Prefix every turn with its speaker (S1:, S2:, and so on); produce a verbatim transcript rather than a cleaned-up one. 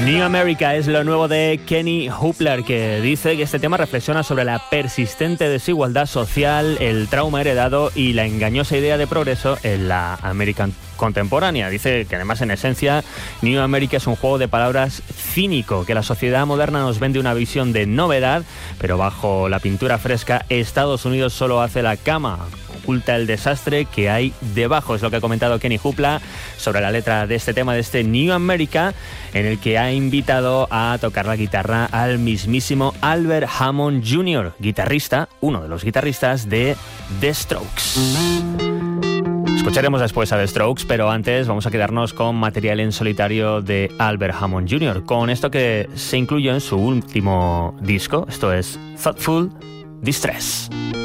S1: New America es lo nuevo de Kenny Hoopla, que dice que este tema reflexiona sobre la persistente desigualdad social, el trauma heredado y la engañosa idea de progreso en la América contemporánea. Dice que además, en esencia, New America es un juego de palabras cínico, que la sociedad moderna nos vende una visión de novedad, pero bajo la pintura fresca, Estados Unidos solo hace la cama, oculta el desastre que hay debajo. Es lo que ha comentado Kenny Hoopla sobre la letra de este tema, de este New America, en el que ha invitado a tocar la guitarra al mismísimo Albert Hammond junior, guitarrista, uno de los guitarristas de The Strokes. Escucharemos después a The Strokes, pero antes vamos a quedarnos con material en solitario de Albert Hammond junior, con esto que se incluyó en su último disco. Esto es Thoughtful Distress.